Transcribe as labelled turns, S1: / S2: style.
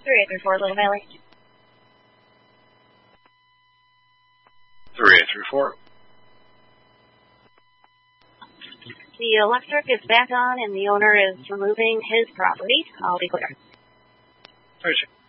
S1: 3834 Little Valley.
S2: 3834.
S1: The electric is back on and the owner is removing his property. I'll be clear.
S2: 36.